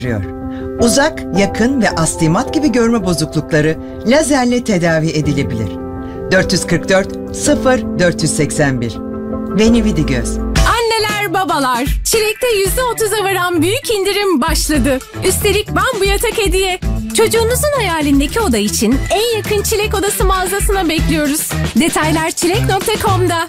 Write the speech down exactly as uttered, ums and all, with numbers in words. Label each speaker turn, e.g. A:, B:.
A: Uzak, yakın ve astigmat gibi görme bozuklukları lazerle tedavi edilebilir. dört kırk dört sıfır dört seksen bir Venividi Göz.
B: Anneler, babalar, Çilek'te yüzde otuza varan büyük indirim başladı. Üstelik bambu yatak hediye. Çocuğunuzun hayalindeki oda için en yakın Çilek Odası mağazasına bekliyoruz. Detaylar çilek nokta com'da.